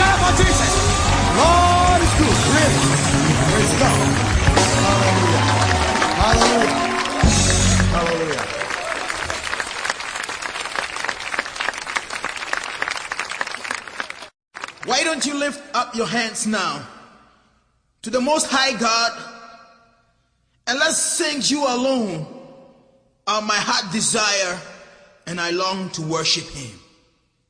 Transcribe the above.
it up for Jesus. Lord is good, really. Praise God. Hallelujah. Hallelujah. Hallelujah. Why don't you lift up your hands now to the Most High God, and let's sing "You Alone Are My Heart Desire, and I Long to Worship Him."